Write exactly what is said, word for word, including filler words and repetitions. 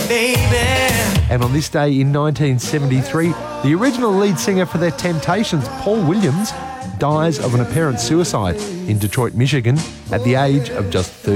baby. And on this day in nineteen seventy-three, the original lead singer for The Temptations, Paul Williams, dies of an apparent suicide in Detroit, Michigan at the age of just thirty.